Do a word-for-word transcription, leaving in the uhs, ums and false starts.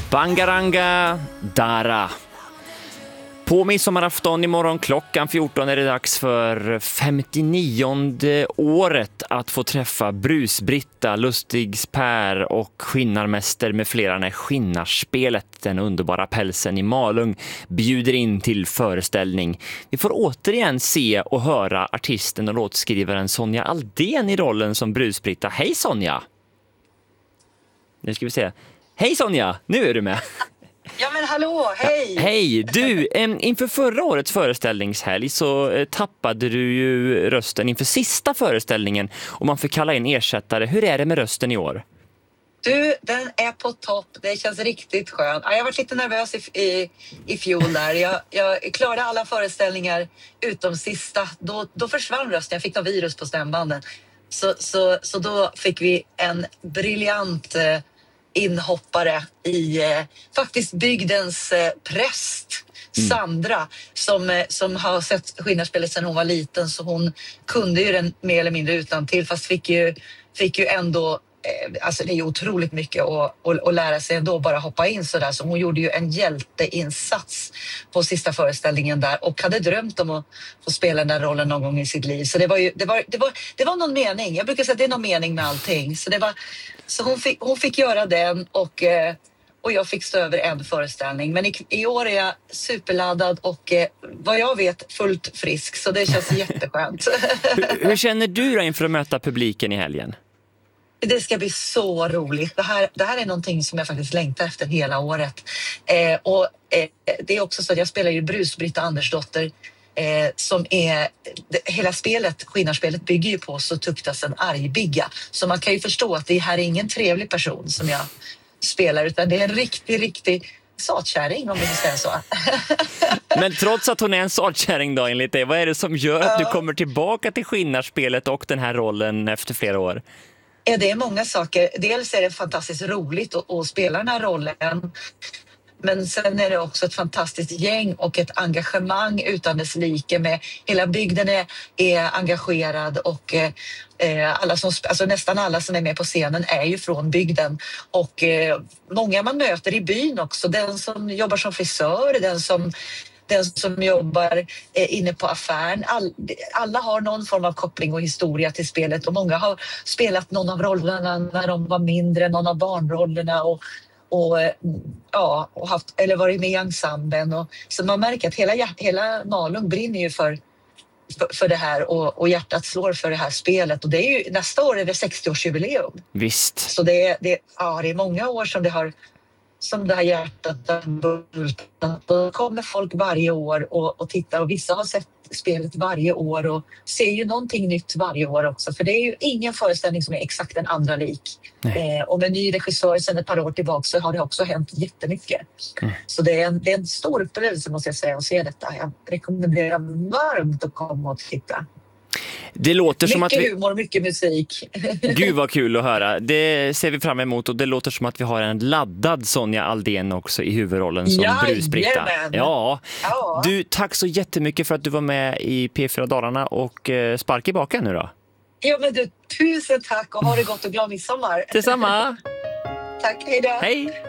Bangaranga Dara. På midsommarafton imorgon klockan fjorton är det dags för femtionionde året att få träffa Brusbritta, Lustigspär och Skinnarmäster med flera när Skinnarspelet, den underbara pälsen i Malung, bjuder in till föreställning. Vi får återigen se och höra artisten och låtskrivaren Sonja Aldén i rollen som Brusbritta. Hej Sonja! Nu ska vi se. Hej Sonja, nu är du med. Ja men hallå, hej! Hej, du, inför förra årets föreställningshelg så tappade du ju rösten inför sista föreställningen och man får kalla in ersättare. Hur är det med rösten i år? Du, den är på topp. Det känns riktigt skönt. Jag har varit lite nervös i, i, i fjol där. Jag, jag klarade alla föreställningar utom sista. Då, då försvann rösten. Jag fick något virus på stämbanden. Så, så, så då fick vi en briljant eh, inhoppare i eh, faktiskt bygdens eh, präst mm. Sandra som, eh, som har sett Skinnarspelet sedan hon var liten, så hon kunde ju den mer eller mindre utan till, fast fick ju, fick ju ändå eh, alltså det är ju otroligt mycket att, att, att lära sig ändå, bara hoppa in sådär. Så hon gjorde ju en hjälteinsats på sista föreställningen där och hade drömt om att få spela den där rollen någon gång i sitt liv. Så det var ju, det var, det var, det var någon mening. Jag brukar säga att det är någon mening med allting. Så det var Så hon fick, hon fick göra den och, och jag fick stå över en föreställning. Men i, i år är jag superladdad och vad jag vet fullt frisk. Så det känns jätteskönt. hur, hur känner du då inför att möta publiken i helgen? Det ska bli så roligt. Det här, det här är någonting som jag faktiskt längtar efter hela året. Eh, och eh, det är också så att jag spelar ju Brusbritta Andersdotter. Eh, som är, det, hela spelet, Skinnarspelet bygger ju på Så tuktas en argbigga. Så man kan ju förstå att det här är ingen trevlig person som jag spelar, utan det är en riktig, riktig satkärring, om vi vill säga så. Men trots att hon är en satkärring då enligt dig, vad är det som gör att du kommer tillbaka till Skinnarspelet och den här rollen efter flera år? Ja, det är många saker. Dels är det fantastiskt roligt att, att spela den här rollen. Men sen är det också ett fantastiskt gäng och ett engagemang utan dess like. Med hela bygden är, är engagerad och eh, alla som, alltså nästan alla som är med på scenen är ju från bygden. Och eh, många man möter i byn också. Den som jobbar som frisör, den som, den som jobbar eh, inne på affären. All, alla har någon form av koppling och historia till spelet. Och många har spelat någon av rollerna när de var mindre, någon av barnrollerna och och ja, och haft eller varit med i ensemblen, och så man märker att hela hela Malung brinner ju för för, för det här och, och hjärtat slår för det här spelet, och det är ju nästa år är det sextioårsjubileum. Visst. Så det är det ja, det är många år som det har som det här hjärtat har bultat. Då kommer folk varje år och, och tittar, och vissa har sett spelet varje år och ser ju någonting nytt varje år också, för det är ju ingen föreställning som är exakt den andra lik. Eh, och med ny regissör sedan ett par år tillbaka så har det också hänt jättemycket. Mm. Så det är, en, det är en stor upplevelse, måste jag säga, att se detta. Jag rekommenderar varmt att komma och titta. Det låter som mycket att vi... humor, mycket musik. Gud vad kul att höra. Det ser vi fram emot, och det låter som att vi har en laddad Sonja Aldén också i huvudrollen som ja, Brusbritta. Ja. ja. Du, tack så jättemycket för att du var med i P fyra Dalarna, och eh, spark i baken nu då. Ja men du, tusen tack och ha det gott och glad midsommar. Detsamma. Tack, hej då. Hej.